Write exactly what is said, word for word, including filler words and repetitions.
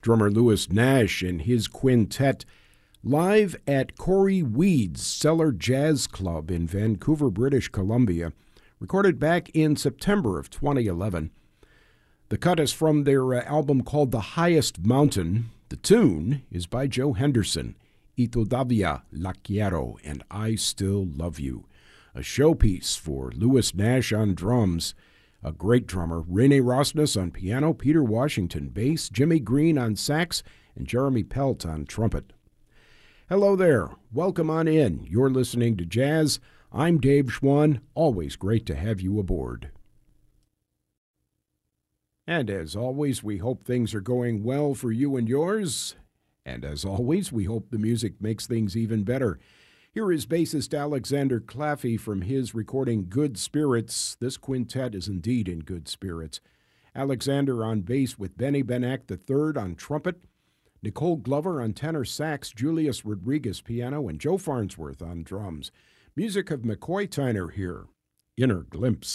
drummer Louis Nash and his quintet, live at Corey Weed's Cellar Jazz Club in Vancouver, British Columbia, recorded back in September of twenty eleven. The cut is from their uh, album called The Highest Mountain. The tune is by Joe Henderson, Y Todavía La Quiero, and I Still Love You. A showpiece for Louis Nash on drums, a great drummer, Rene Rosnes on piano, Peter Washington bass, Jimmy Green on sax, and Jeremy Pelt on trumpet. Hello there. Welcome on in. You're listening to Jazz. I'm Dave Schwann. Always great to have you aboard. And as always, we hope things are going well for you and yours. And as always, we hope the music makes things even better. Here is bassist Alexander Claffey from his recording Good Spirits. This quintet is indeed in good spirits. Alexander on bass with Benny Benack the third on trumpet, Nicole Glover on tenor sax, Julius Rodriguez piano, and Joe Farnsworth on drums. Music of McCoy Tyner here. Inner Glimpse.